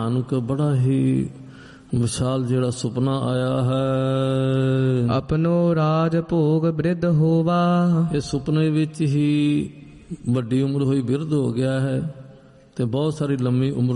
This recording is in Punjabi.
ਭਿਆਨਕ, ਬੜਾ ਹੀ ਵਿਸ਼ਾਲ ਜਿਹੜਾ ਸੁਪਨਾ ਆਇਆ ਹੈ। ਆਪਣੋ ਰਾਜ ਭੋਗ ਬਿਰਧ ਹੋਵਾ, ਇਹ ਸੁਪਨੇ ਵਿੱਚ ਹੀ ਵੱਡੀ ਉਮਰ ਹੋਈ, ਬਿਰਧ ਹੋ ਗਿਆ ਹੈ ਤੇ ਬਹੁਤ ਸਾਰੀ ਲੰਮੀ ਉਮਰ